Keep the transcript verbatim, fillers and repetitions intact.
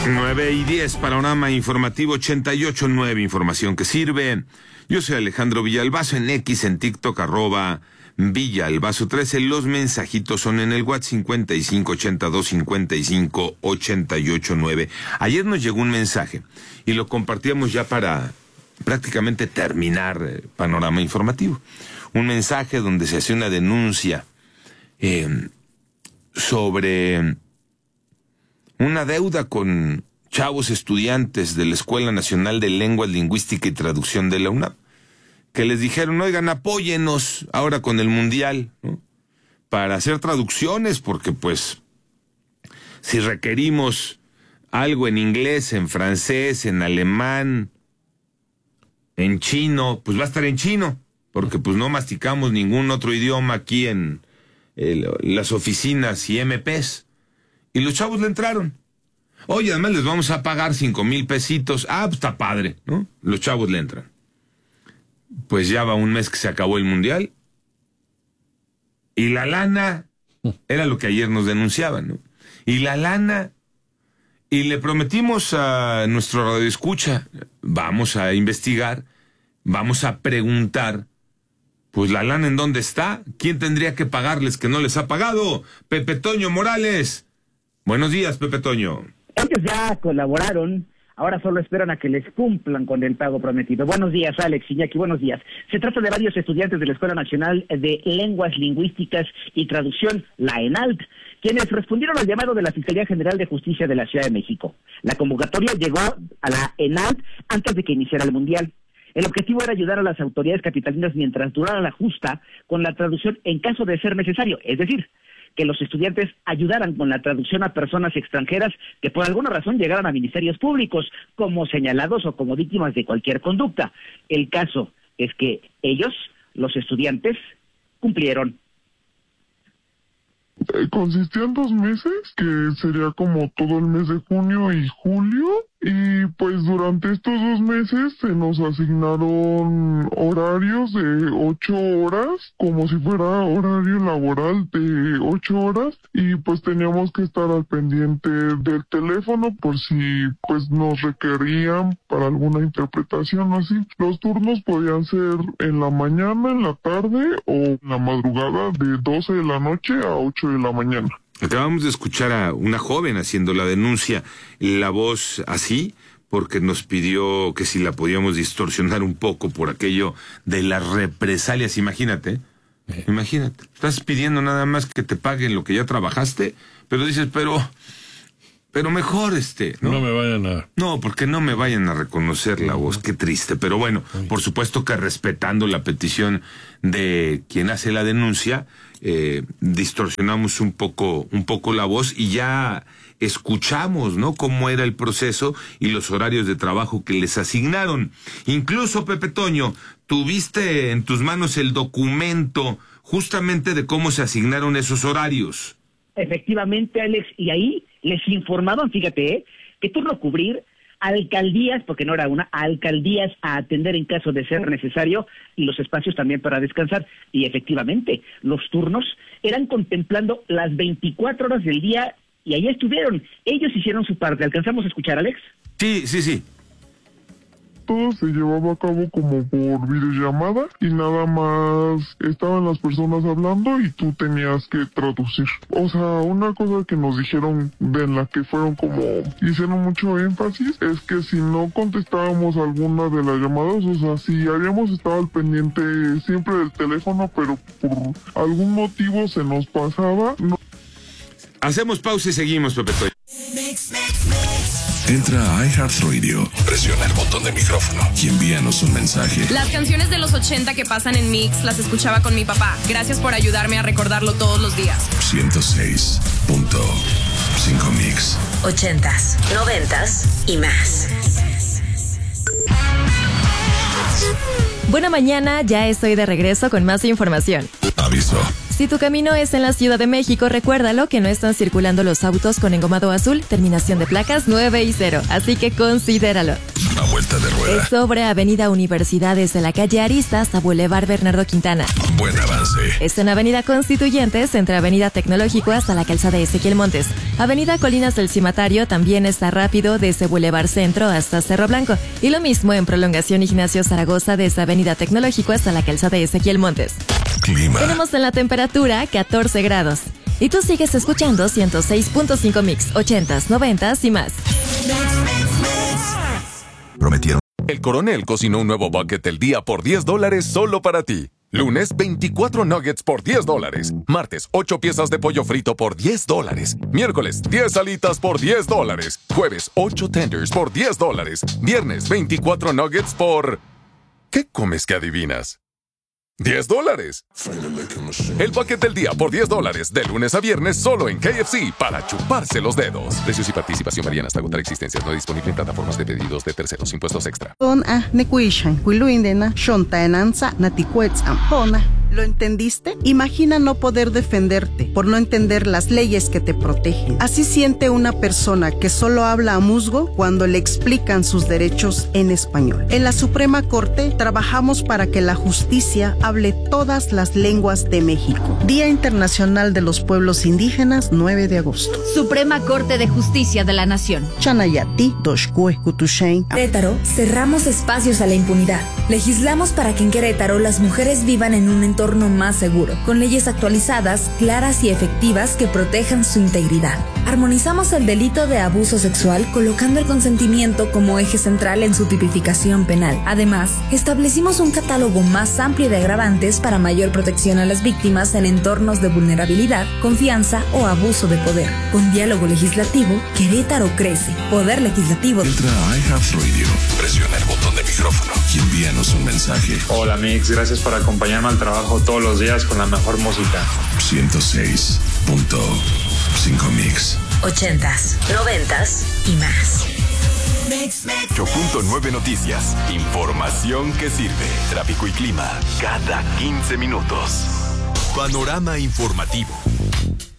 nueve y diez, panorama informativo ochenta y ocho punto nueve, información que sirve. Yo soy Alejandro Villalbazo, en X, en TikTok, arroba Villalbazo trece. Los mensajitos son en el WhatsApp cincuenta y cinco ochenta y dos cincuenta y cinco ochenta y ocho nueve. Ayer nos llegó un mensaje y lo compartíamos ya para prácticamente terminar eh, panorama informativo. Un mensaje donde se hace una denuncia eh, sobre una deuda con chavos estudiantes de la Escuela Nacional de Lengua, Lingüística y Traducción de la UNAM, que les dijeron, oigan, apóyenos ahora con el Mundial, ¿no?, para hacer traducciones, porque pues si requerimos algo en inglés, en francés, en alemán, en chino, pues va a estar en chino, porque pues no masticamos ningún otro idioma aquí en el, las oficinas y M Pes. Y los chavos le entraron. Oye, además les vamos a pagar cinco mil pesitos. Ah, pues está padre, ¿no? Los chavos le entran. Pues ya va un mes que se acabó el Mundial. Y la lana, era lo que ayer nos denunciaban, ¿no? Y la lana, y le prometimos a nuestro radioescucha, vamos a investigar, vamos a preguntar, pues la lana en dónde está, quién tendría que pagarles que no les ha pagado. Pepe Toño Morales. Buenos días, Pepe Toño. Ellos ya colaboraron, ahora solo esperan a que les cumplan con el pago prometido. Buenos días, Alex, Iñaki, buenos días. Se trata de varios estudiantes de la Escuela Nacional de Lenguas, Lingüísticas y Traducción, la ENALT, quienes respondieron al llamado de la Fiscalía General de Justicia de la Ciudad de México. La convocatoria llegó a la ENALT antes de que iniciara el Mundial. El objetivo era ayudar a las autoridades capitalinas mientras durara la justa con la traducción en caso de ser necesario, es decir, que los estudiantes ayudaran con la traducción a personas extranjeras que por alguna razón llegaran a ministerios públicos como señalados o como víctimas de cualquier conducta. El caso es que ellos, los estudiantes, cumplieron. Consistía en dos meses, que sería como todo el mes de junio y julio, y pues durante estos dos meses se nos asignaron horarios de ocho horas, como si fuera horario laboral de ocho horas, y pues teníamos que estar al pendiente del teléfono por si pues nos requerían para alguna interpretación o así. Los turnos podían ser en la mañana, en la tarde o en la madrugada de doce de la noche a ocho de la mañana. Acabamos de escuchar a una joven haciendo la denuncia, la voz así, porque nos pidió que si la podíamos distorsionar un poco por aquello de las represalias. Imagínate, eh. imagínate, estás pidiendo nada más que te paguen lo que ya trabajaste, pero dices, pero, pero mejor este, ¿no? No me vayan a... No, porque no me vayan a reconocer la voz, qué triste, pero bueno, por supuesto que respetando la petición de quien hace la denuncia, Eh, distorsionamos un poco, un poco la voz y ya escuchamos, ¿no?, cómo era el proceso y los horarios de trabajo que les asignaron. Incluso, Pepe Toño, tuviste en tus manos el documento justamente de cómo se asignaron esos horarios. Efectivamente, Alex, y ahí les informaban, fíjate, ¿eh?, que turno cubrir, alcaldías, porque no era una, alcaldías a atender en caso de ser necesario, y los espacios también para descansar. Y efectivamente, los turnos eran contemplando las veinticuatro horas del día, y ahí estuvieron. Ellos hicieron su parte. ¿Alcanzamos a escuchar, Alex? Sí, sí, sí. Todo se llevaba a cabo como por videollamada y nada más estaban las personas hablando y tú tenías que traducir. O sea, una cosa que nos dijeron, de la que fueron como, hicieron mucho énfasis, es que si no contestábamos alguna de las llamadas, o sea, si habíamos estado al pendiente siempre del teléfono, pero por algún motivo se nos pasaba. No... Hacemos pausa y seguimos, Pepe Toño. Entra a iHeartRadio, presiona el botón de micrófono y envíanos un mensaje. Las canciones de los ochenta que pasan en Mix las escuchaba con mi papá. Gracias por ayudarme a recordarlo todos los días. ciento seis punto cinco Mix. Ochentas, noventas y más. Buena mañana, ya estoy de regreso con más información. Aviso. Si tu camino es en la Ciudad de México, recuérdalo que no están circulando los autos con engomado azul, terminación de placas nueve y cero, así que considéralo. A vuelta de rueda. Es sobre Avenida Universidad desde la calle Aristas a Boulevard Bernardo Quintana. Buen avance. Es en Avenida Constituyentes, entre Avenida Tecnológico hasta la calzada Ezequiel Montes. Avenida Colinas del Cimatario también está rápido desde Boulevard Centro hasta Cerro Blanco. Y lo mismo en Prolongación Ignacio Zaragoza desde Avenida Tecnológico hasta la calzada Ezequiel Montes. Clima. Tenemos en la temperatura catorce grados. Y tú sigues escuchando ciento seis punto cinco Mix, ochentas, noventas y más. Prometieron. El Coronel cocinó un nuevo bucket del día por diez dólares solo para ti. Lunes, veinticuatro nuggets por diez dólares. Martes, ocho piezas de pollo frito por diez dólares. Miércoles, diez alitas por diez dólares. Jueves, ocho tenders por diez dólares. Viernes, veinticuatro nuggets por... ¿Qué comes que adivinas? diez dólares. El bucket del día por diez dólares, de lunes a viernes, solo en K F C, para chuparse los dedos. Precios y participación varían hasta agotar existencias. No disponible en plataformas de pedidos de terceros. Impuestos extra. ¿Lo entendiste? Imagina no poder defenderte por no entender las leyes que te protegen. Así siente una persona que solo habla a musgo cuando le explican sus derechos en español. En la Suprema Corte trabajamos para que la justicia hable todas las lenguas de México. Día Internacional de los Pueblos Indígenas, nueve de agosto. Suprema Corte de Justicia de la Nación. Chanayati, Doshkue, Kutushain. Querétaro, cerramos espacios a la impunidad. Legislamos para que en Querétaro las mujeres vivan en un entorno más seguro, con leyes actualizadas, claras y efectivas que protejan su integridad. Armonizamos el delito de abuso sexual colocando el consentimiento como eje central en su tipificación penal. Además, establecimos un catálogo más amplio de agravantes para mayor protección a las víctimas en entornos de vulnerabilidad, confianza o abuso de poder. Con diálogo legislativo, Querétaro crece. Poder legislativo. Entra a iHeartRadio, presiona el botón de micrófono y envíanos un mensaje. Hola Mix, gracias por acompañarme al trabajo todos los días con la mejor música. ciento seis punto cinco Mix. Ochentas, noventas y más. ocho punto nueve Noticias. Información que sirve. Tráfico y clima cada quince minutos. Panorama informativo.